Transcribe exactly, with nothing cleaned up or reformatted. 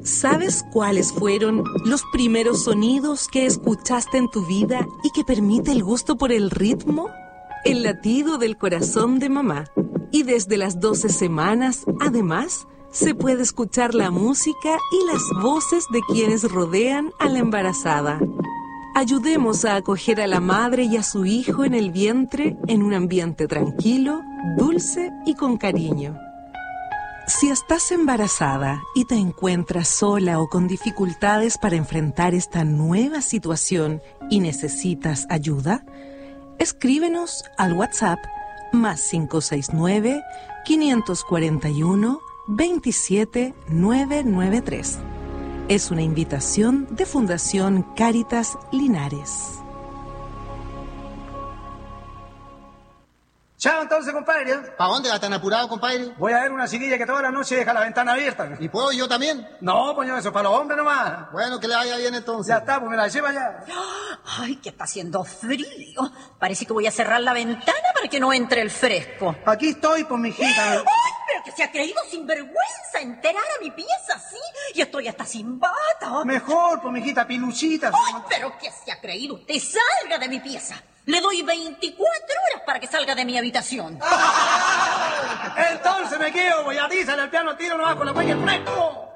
¿Sabes cuáles fueron los primeros sonidos que escuchaste en tu vida y que permite el gusto por el ritmo? El latido del corazón de mamá. Y desde las doce semanas, además, se puede escuchar la música y las voces de quienes rodean a la embarazada. Ayudemos a acoger a la madre y a su hijo en el vientre en un ambiente tranquilo, dulce y con cariño. Si estás embarazada y te encuentras sola o con dificultades para enfrentar esta nueva situación y necesitas ayuda, escríbenos al WhatsApp más cinco seis nueve, cinco cuatro uno, dos siete nueve nueve tres. Es una invitación de Fundación Cáritas Linares. Chao entonces, compadre. ¿Para dónde va tan apurado, compadre? Voy a ver una chiquilla que toda la noche deja la ventana abierta. ¿Y puedo yo también? No, pues eso, para los hombres nomás. Bueno, que le vaya bien entonces. Ya está, pues me la lleva ya. Ay, que está haciendo frío. Parece que voy a cerrar la ventana para que no entre el fresco. Aquí estoy, pues, mijita. ¡Ay, pero que se ha creído sinvergüenza enterar a mi pieza así! Y estoy hasta sin bata. Mejor, pues, mijita, piluchita. ¡Ay, pero que se ha creído! ¡Usted salga de mi pieza! Le doy veinticuatro horas para que salga de mi habitación. Entonces me quedo, voy a ti, sale al piano, tiro nomás con la huella el fresco.